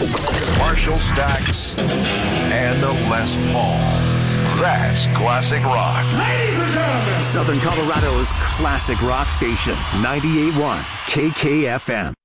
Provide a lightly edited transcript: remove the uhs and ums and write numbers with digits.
Marshall Stacks, and the Les Paul. That's classic rock. Ladies and gentlemen, Southern Colorado's classic rock station, 98.1 KKFM.